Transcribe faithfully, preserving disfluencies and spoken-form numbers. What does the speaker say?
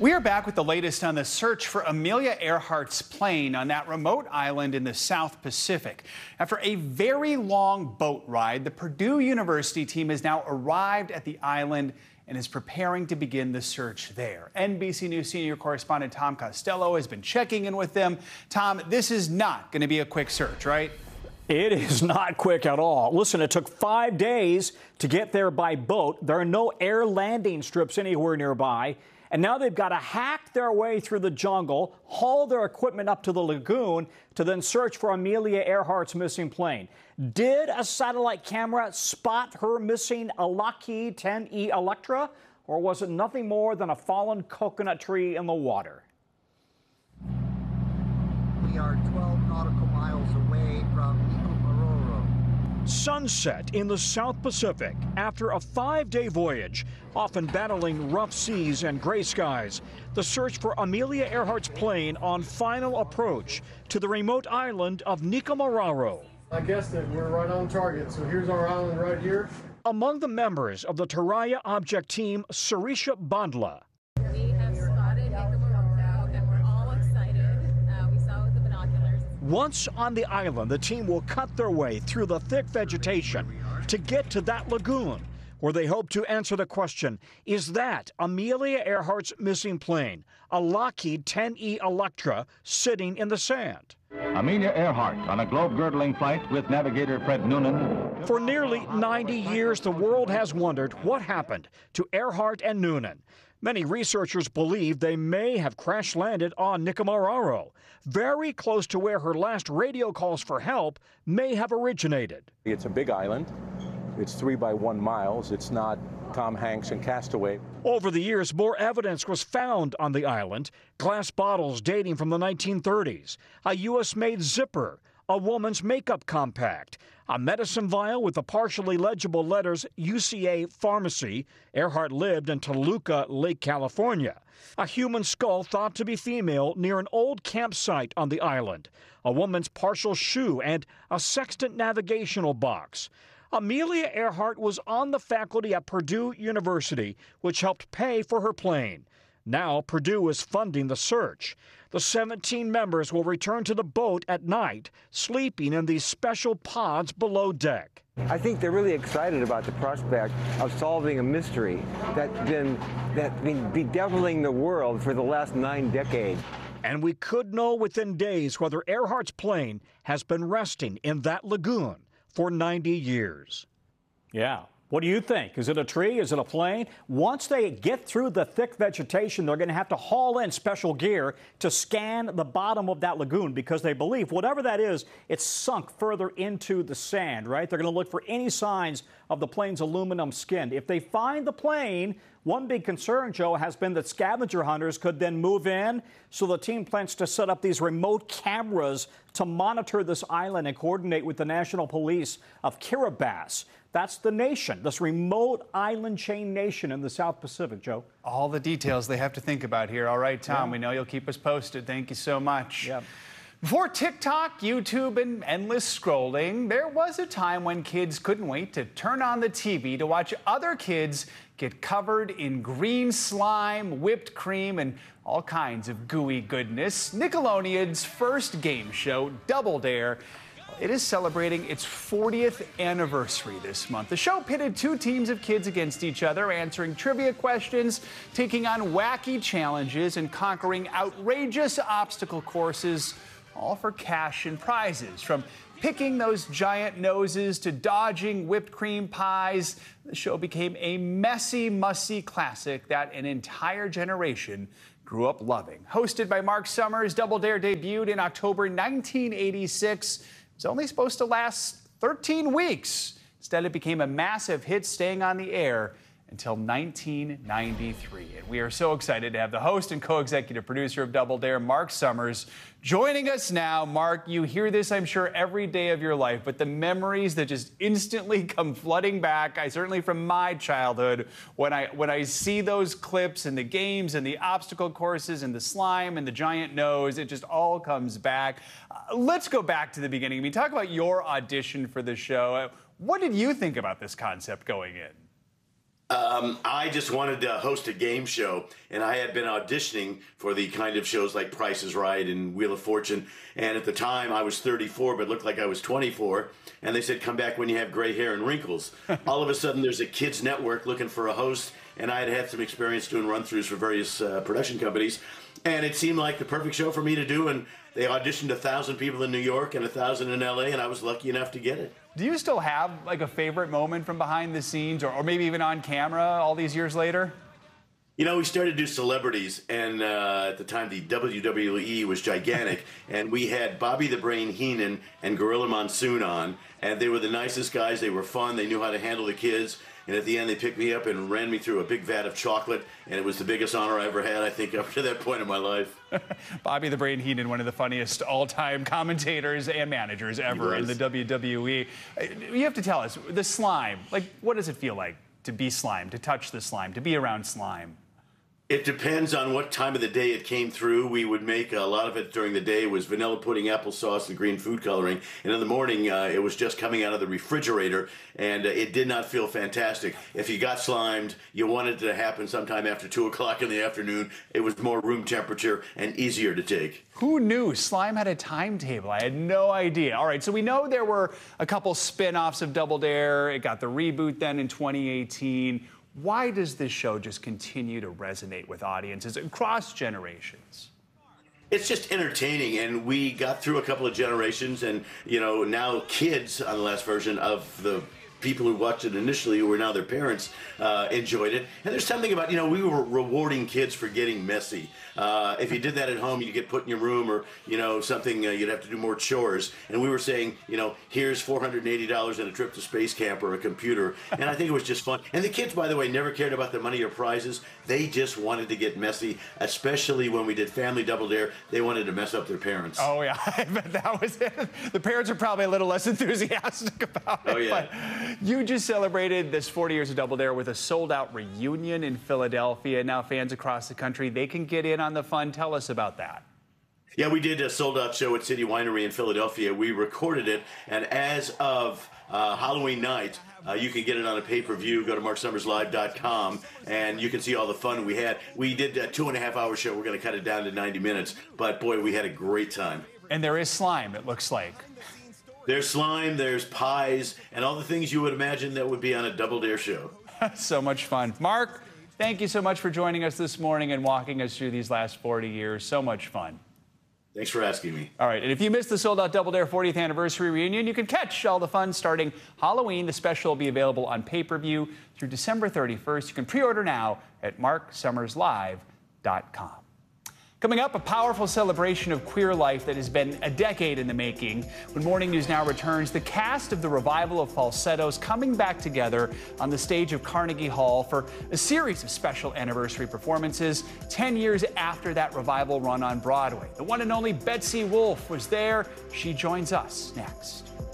We are back with the latest on the search for Amelia Earhart's plane on that remote island in the South Pacific. After a very long boat ride, the Purdue University team has now arrived at the island and is preparing to begin the search there. N B C News senior correspondent Tom Costello has been checking in with them. Tom, this is not going to be a quick search, right? It is not quick at all. Listen, it took five days to get there by boat. There are no air landing strips anywhere nearby. And now they've got to hack their way through the jungle, haul their equipment up to the lagoon to then search for Amelia Earhart's missing plane. Did a satellite camera spot her missing a Lockheed ten E Electra, or was it nothing more than a fallen coconut tree in the water? We are twelve nautical miles away from Nikumaroro. Sunset in the South Pacific after a five-day voyage, often battling rough seas and gray skies. The search for Amelia Earhart's plane on final approach to the remote island of Nikumaroro. I guess that we're right on target. So here's our island right here. Among the members of the Taraya Object Team, Sarisha Bandla. We have spotted Nikumaroro and we're all excited. Uh, we saw it with the binoculars. Once on the island, the team will cut their way through the thick vegetation to get to that lagoon, where they hope to answer the question, is that Amelia Earhart's missing plane, a Lockheed ten E Electra, sitting in the sand? Amelia Earhart on a globe-girdling flight with navigator Fred Noonan. For nearly ninety years, the world has wondered what happened to Earhart and Noonan. Many researchers believe they may have crash-landed on Nikumaroro, very close to where her last radio calls for help may have originated. It's a big island. It's three by one miles. It's not Tom Hanks and Castaway. Over the years, more evidence was found on the island. Glass bottles dating from the nineteen thirties, a U S-made zipper, a woman's makeup compact, a medicine vial with the partially legible letters U C A Pharmacy. Earhart lived in Toluca, Lake California. A human skull thought to be female near an old campsite on the island. A woman's partial shoe and a sextant navigational box. Amelia Earhart was on the faculty at Purdue University, which helped pay for her plane. Now Purdue is funding the search. The seventeen members will return to the boat at night, sleeping in these special pods below deck. I think they're really excited about the prospect of solving a mystery that's been, that's been bedeviling the world for the last nine decades. And we could know within days whether Earhart's plane has been resting in that lagoon for ninety years. Yeah. What do you think? Is it a tree? Is it a plane? Once they get through the thick vegetation, they're going to have to haul in special gear to scan the bottom of that lagoon because they believe whatever that is, it's sunk further into the sand, right? They're going to look for any signs of the plane's aluminum skin. If they find the plane, one big concern, Joe, has been that scavenger hunters could then move in. So the team plans to set up these remote cameras to monitor this island and coordinate with the National Police of Kiribati. That's the nation, this remote island chain nation in the South Pacific, Joe. All the details they have to think about here. All right, Tom, Yeah. we know you'll keep us posted. Thank you so much. Yep. Before TikTok, YouTube, and endless scrolling, there was a time when kids couldn't wait to turn on the T V to watch other kids get covered in green slime, whipped cream, and all kinds of gooey goodness. Nickelodeon's first game show, Double Dare, it is celebrating its fortieth anniversary this month. The show pitted two teams of kids against each other, answering trivia questions, taking on wacky challenges, and conquering outrageous obstacle courses, all for cash and prizes. From picking those giant noses to dodging whipped cream pies, the show became a messy, mussy classic that an entire generation grew up loving. Hosted by Mark Summers, Double Dare debuted in October nineteen eighty-six. It's only supposed to last thirteen weeks. Instead, it became a massive hit, staying on the air until nineteen ninety-three. And we are so excited to have the host and co-executive producer of Double Dare, Mark Summers, joining us now. Mark, you hear this, I'm sure, every day of your life, but the memories that just instantly come flooding back, I certainly from my childhood, when I when I see those clips and the games and the obstacle courses and the slime and the giant nose, it just all comes back. Uh, let's go back to the beginning. I mean, talk about your audition for the show. What did you think about this concept going in? Um, I just wanted to host a game show, and I had been auditioning for the kind of shows like Price is Right and Wheel of Fortune. And at the time, I was thirty-four, but looked like I was twenty-four. And they said, come back when you have gray hair and wrinkles. All of a sudden, there's a kids network looking for a host, and I had had some experience doing run-throughs for various uh, production companies. And it seemed like the perfect show for me to do, and they auditioned a thousand people in New York and a thousand in L A, and I was lucky enough to get it. Do you still have like a favorite moment from behind the scenes, or, or maybe even on camera all these years later? You know, we started to do celebrities, and uh, at the time the W W E was gigantic, and we had Bobby the Brain Heenan and Gorilla Monsoon on, and they were the nicest guys. They were fun. They knew how to handle the kids. And at the end, they picked me up and ran me through a big vat of chocolate, and it was the biggest honor I ever had, I think, up to that point in my life. Bobby the Brain Heenan, one of the funniest all-time commentators and managers ever in the W W E. You have to tell us, the slime, like, what does it feel like to be slime, to touch the slime, to be around slime? It depends on what time of the day it came through. We would make a lot of it during the day was vanilla pudding, applesauce, and green food coloring. And in the morning, uh, it was just coming out of the refrigerator, and uh, it did not feel fantastic. If you got slimed, you wanted it to happen sometime after two o'clock in the afternoon. It was more room temperature and easier to take. Who knew slime had a timetable? I had no idea. All right, so we know there were a couple spin-offs of Double Dare. It got the reboot then in twenty eighteen. Why does this show just continue to resonate with audiences across generations? It's just entertaining, and we got through a couple of generations, and, you know, now kids on the last version of the people who watched it initially, who were now their parents, uh, enjoyed it. And there's something about, you know, we were rewarding kids for getting messy. Uh, if you did that at home, you'd get put in your room, or, you know, something, uh, you'd have to do more chores. And we were saying, you know, here's four hundred eighty dollars and a trip to space camp or a computer. And I think it was just fun. And the kids, by the way, never cared about the money or prizes. They just wanted to get messy, especially when we did Family Double Dare. They wanted to mess up their parents. Oh, yeah, I bet that was it. The parents are probably a little less enthusiastic about it. Oh, yeah. But you just celebrated this forty years of Double Dare with a sold-out reunion in Philadelphia. Now fans across the country, they can get in on the fun. Tell us about that. Yeah, we did a sold-out show at City Winery in Philadelphia. We recorded it, and as of uh, Halloween night, uh, you can get it on a pay-per-view. Go to mark summers live dot com, and you can see all the fun we had. We did a two-and-a-half-hour show. We're going to cut it down to ninety minutes, but, boy, we had a great time. And there is slime, it looks like. There's slime, there's pies, and all the things you would imagine that would be on a Double Dare show. So much fun. Mark, thank you so much for joining us this morning and walking us through these last forty years. So much fun. Thanks for asking me. All right, and if you missed the sold-out Double Dare fortieth anniversary reunion, you can catch all the fun starting Halloween. The special will be available on pay-per-view through December thirty-first. You can pre-order now at mark summers live dot com. Coming up, a powerful celebration of queer life that has been a decade in the making. When Morning News Now returns, the cast of the revival of Falsettos coming back together on the stage of Carnegie Hall for a series of special anniversary performances ten years after that revival run on Broadway. The one and only Betsy Wolfe was there. She joins us next.